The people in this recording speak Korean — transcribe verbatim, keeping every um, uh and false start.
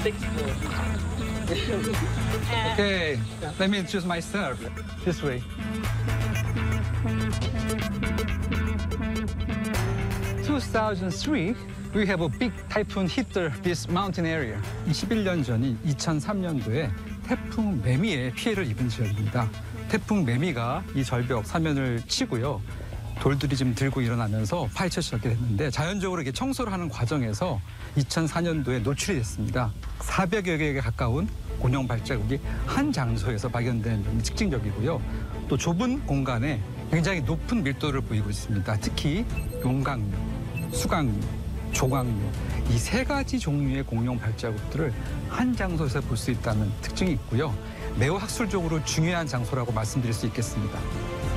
Okay, let me introduce myself. This way. two thousand three, we have a big typhoon hit this mountain area. 이십일 년 전인 이천삼 년도에 태풍 매미에 피해를 입은 지역입니다. 태풍 매미가 이 절벽 사면을 치고요. 돌들이 좀 들고 일어나면서 파헤쳐 시작을 했는데 자연적으로 이렇게 청소를 하는 과정에서 이천사 년도에 노출이 됐습니다. 사백여 개에 가까운 곤형 발자국이 한 장소에서 발견된 점이 특징적이고요. 또 좁은 공간에 굉장히 높은 밀도를 보이고 있습니다. 특히 용광류, 수광류, 조광류 이 세 가지 종류의 공룡 발자국들을 한 장소에서 볼 수 있다는 특징이 있고요. 매우 학술적으로 중요한 장소라고 말씀드릴 수 있겠습니다.